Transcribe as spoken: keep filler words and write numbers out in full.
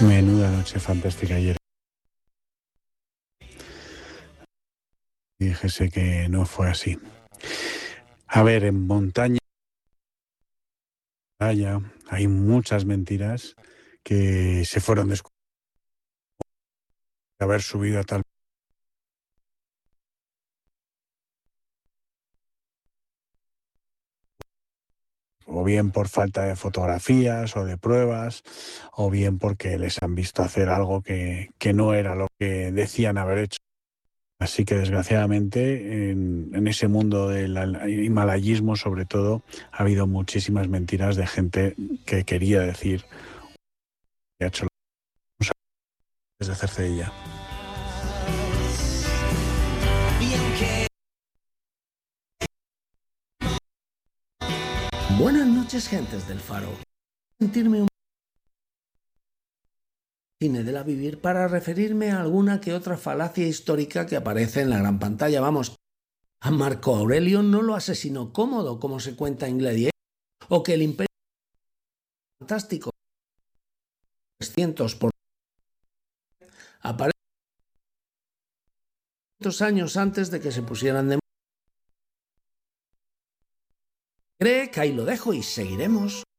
Menuda noche fantástica ayer. Dijese que no fue así. A ver, en montaña hay muchas mentiras que se fueron descubriendo de haber subido a tal, o bien por falta de fotografías o de pruebas, o bien porque les han visto hacer algo que, que no era lo que decían haber hecho. Así que desgraciadamente en, en ese mundo del al- himalayismo sobre todo ha habido muchísimas mentiras de gente que quería decir que ha hecho desde hacerse ella. Buenas noches, gentes del Faro. Sentirme un cine de la vivir para referirme a alguna que otra falacia histórica que aparece en la gran pantalla. Vamos, a Marco Aurelio no lo asesinó cómodo, como se cuenta en Gladiator, o que el Imperio Fantástico trescientos por aparece años antes de que se pusieran de moda. Cree que ahí lo dejo y seguiremos.